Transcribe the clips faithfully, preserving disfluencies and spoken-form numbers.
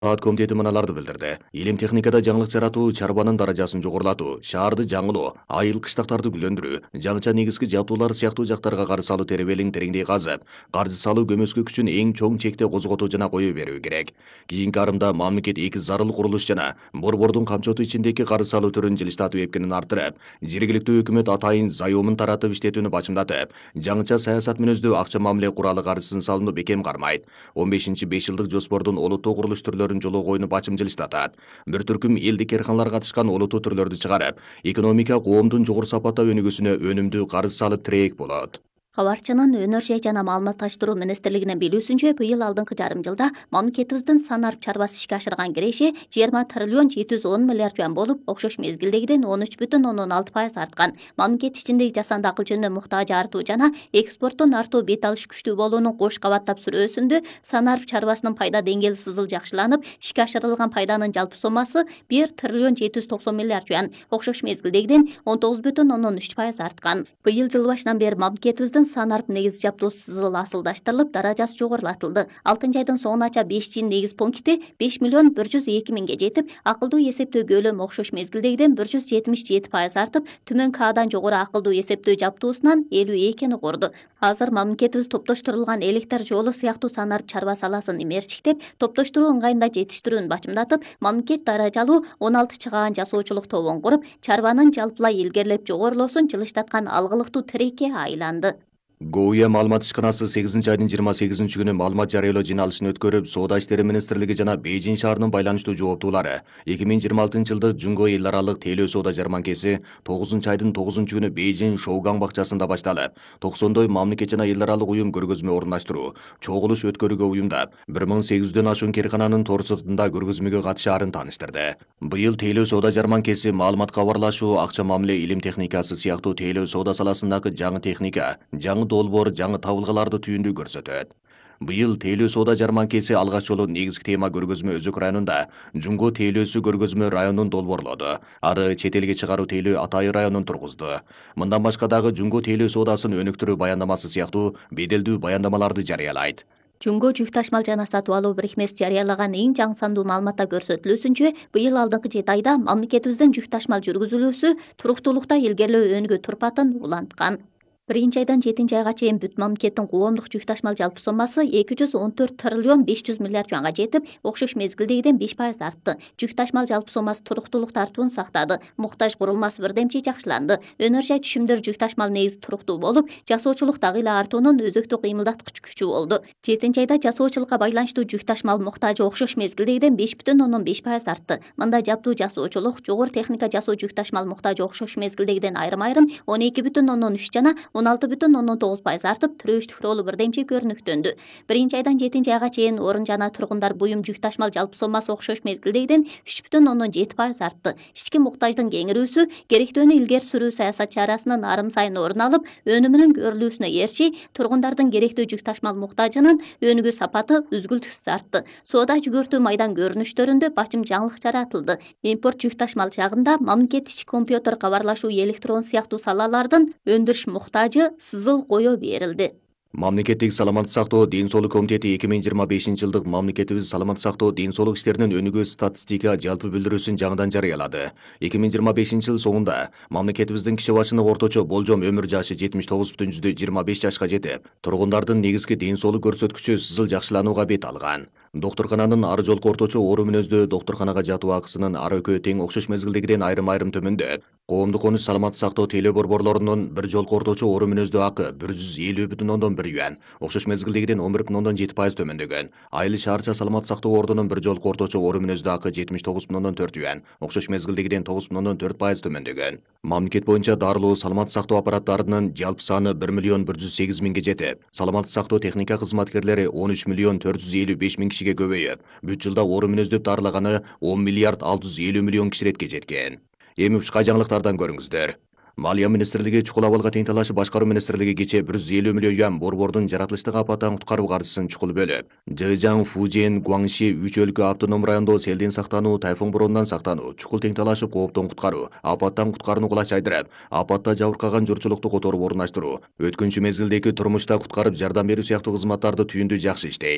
Матбаат комитети мыналарды билдирди. Илим техникада жаңылык жаратуу, чарбанын даражасын жогорулатуу, шаарды жаңылоо, айыл кыштактарды гүлдөндүрүү, жаңыча негизги жабдуулар сыяктуу жактарга каржы салуу теребелин тереңдей казып, каржы салуу көмөскө күчүн эң чоң чекте козготуу жана кое берүү керек. Кийинки арымда мамлекет эки зарыл курулуш жана борбордун камчоту ичиндеги каржы салуу түрүн жылыштатуу эпкинин арттырып, жергиликтүү өкмөт атайын заёмун таратып иштетүүнү бачымдатып, жаңыча саясат мүнөздүү акча мамиле куралы каржысын салууну бекем кармайт. он бешинчи беш жылдык жоспордун олуттуу курулуш түрлөрүн жолго коюуну бачым жылыштатат. Бир түркүм элдик керканалар катышкан олуттуу түрлөрдү чыгарып, экономика коомдун жогору сапаттуу өнүгүүсүнө өнүмдүү каржы салып тирээк болот. Кабарчынын Өнөр жана маалыматташтыруу министрлигинин билүүсүнчө, быйыл алдыңкы жарым жылда мамлекетибиздин санарып чарбасы ишке ашырган киреши жыйырма триллион жети жүз он миллиард юан болуп, окшош мезгилдегиден он үч бүтүн ондон алты пайыз арткан. Мамлекет ичиндеги жасанды акыл жөнүнө муктаж артуу жана экспорттон артуу бет алыш күчтүү болуунун кош кабаттап сүрөөсүндө санарып чарбасынын пайда деңгээли сызыл жакшыланып, ишке ашырылган пайданын жалпы соммасы бир триллион жети жүз токсон миллиард юан, окшош мезгилдегиден он тогуз бүтүн ондон үч пайыз арткан. Быйыл жыл башынан бери мамлекетибиздин санарып негиз жабдуу сызыл асылдаштырылып, даражасы жогорулатылды. Алтынчы айдын соңунача беш жин негиз пункти беш миллион бир жүз эки миңге жетип, акылдуу эсептөө көлөмү окшош мезгилдегиден бир жүз жетимиш жети пайыз артып, түмөн Кдан жогору акылдуу эсептөө жабдуусунан элүү экини курду. Азыр мамлекетибиз топтоштурулган электр жолу сыяктуу санарып чарба саласын имерчиктеп, топтоштуруу ыңгайында жетиштирүүнү бачымдатып, мамлекет даражалуу он алты чыгаан жасоочулук тобун куруп, чарбанын жалпылай илгерлеп жогорулоосун жылыштаткан алгылыктуу тирекке айланды. ГОУЯ маалымат ишканасы сегизинчи айдын жыйырма сегизинчи күнү маалымат жарыялоо жыйналышын өткөрүп, Соода иштери министрлиги жана Бейжин шаарынын байланыштуу жооптуулары эки миң жыйырма алтынчы жылдык Жунго эл аралык тейлөө соода жарманкеси тогузунчу айдын тогузунчу күнү Бейжин Шоугаң бакчасында башталып, токсондой мамлекет жана эл аралык уюм көргөзмө орундаштыруу, чогулуш өткөрүүгө уюмдап, бир миң сегиз жүздөн ашуун керкананын тор сыртында көргөзмөгө катышаарын тааныштырды. Быйыл тейлөө соода жарманкеси маалымат кабарлашуу, акча мамиле, илим техникасы сыяктуу тейлөө соода саласындагы жаңы техника, жаңы долбоор, жаңы табылгаларды түйүндүү көрсөтөт. Быйыл тейлөө соода жарманкеси алгач жолу негизги тема көргөзмө Өзөк районунда Жунго тейлөөсү көргөзмө районун долбоорлоду. Ары чет элге чыгаруу тейлөө Атайы районун тургузду. Мындан башка дагы Жунго тейлөө соодасын өнүктүрүү баяндамасы сыяктуу беделдүү баяндамаларды жарыялайт. Жунго жүк ташмал жана сатып алуу бирикмеси жарыялаган эң жаңы сандуу маалыматта көрсөтүлүүсүнчө, быйыл алдыңкы жети айда мамлекетибиздин жүк ташмал жүргүзүлүүсү туруктуулукта илгерлөө өнүгүү турпатын уланткан. Биринчи айдан жетинчи айга чейин бүт мамлекеттин коомдук жүк ташмал жалпы соммасы эки жүз он төрт триллион беш жүз миллиард юанга жетип, окшош мезгилдегиден беш пайыз артты. Жүк ташмал жалпы соммасы туруктуулук тартуун сактады. Муктаж курулмасы бирдемчи жакшыланды. Өнөр жай түшүмдөр жүк ташмал негизи туруктуу болуп, жасоочулук дагы эле артуунун өзөктүк кыймылдаткыч күчү болду. жетинчи айда жасоочулукка байланыштуу жүк ташмал муктажы окшош мезгилдегиден беш бүтүн ондон беш пайыз артты. Мында жабдуу жасоочулук, жогору техника жасоо жүк ташмал муктажы окшош мезгилдегиден айрым-айрым он эки бүтүн ондон үч жана он алты бүтүн ондон тогуз пайыз артып, төрөштүк ролу бирдемчи көрүнүктөндү. Биринчи айдан жетинчи айга чейин орун жана тургундар буюм жүк ташмал жалпы соммасы окшош мезгилдегиден үч бүтүн ондон жети пайыз артты. Ички муктаждын кеңирүүсү керектөөнү илгери сүрүү саясат чарасынын арым сайын орун алып, өнүмүнүн көрүлүүсүнө ээрчи тургундардын керектүү жүк ташмал муктажынын өнүгүү сапаты үзгүлтүксүз артты. Соода жүгөртүү майдан көрүнүштөрүндө бачым жаңылык жаратылды. Импорт жүк ташмал жагында мамлекет ички компьютер, кабарлашуу, электрон сыяктуу салалардын өндүрүш муктажы сызыл кое берилди. Мамлекеттик саламаттык сактоо ден соолук комитети эки миң жыйырма бешинчи жылдык мамлекетибиз саламаттык сактоо ден соолук иштеринин өнүгүү статистика жалпы билдирүүсүн жаңыдан жарыялады. эки миң жыйырма бешинчи жыл соңунда мамлекетибиздин киши башына орточо болжом өмүр жашы жетимиш тогуз бүтүн жүздө жыйырма беш жашка жетип, тургундардын негизги ден соолук көрсөткүчү сызыл жакшыланууга бет алган. Доктуркананын ары жолку орточо оору мүнөздө доктурканага жатуу акысынын ары экөө тең окшош мезгилдегиден айрым-айрым төмөндөп, коомдук он үч саламаттык сактоо тейлөө борборлорунун бир жолку орточо оору мүнөздө акы бир жүз элүү бүтүн ондон бир юан, окшош мезгилдегиден он бир бүтүн ондон жети пайыз төмөндөгөн. Айыл шаарча саламаттык сактоо ордунун бир жолку орточо оору мүнөздө акы жетимиш тогуз бүтүн ондон төрт юан, окшош мезгилдегиден тогуз бүтүн ондон төрт пайыз төмөндөгөн. Мамлекет боюнча дарылоо саламаттык сактоо аппараттарынын жалпы саны бир миллион бир жүз сегиз миңге жетип, саламаттык сактоо техника кызматкерлери он үч миллион төрт жүз элүү беш миң кишиге көбөйүп, бүт жылда оору мүнөздөп дарылаганы он миллиард алты жүз элүү миллион киширетке жеткен. Эми бушка жаңылыктардан көрүңүздөр. Малия министрлиги чукул абалга тең талашып башкаруу министрлиги кечээ бир жүз элүү миллион юан борбордун жаратылыштык апаттан куткаруу каржысын чукул бөлүп, Жэжаң, Фужен, Гуаңши үч өлкө автоном райондо селден сактануу, тайфун боронунан сактануу, чукул тең талашып кооптон куткаруу, апаттан куткарууну кулачайдырып, апатта жабыркаган журтчулукту которуп орундаштыруу, өткүнчү мезгилдеги турмушта куткарып жардам берүү сыяктуу кызматтарды түйүндүү жакшы иштейт.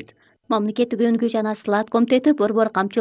Мамлекеттик өнүгүү жана сылаат комитети борбор камчы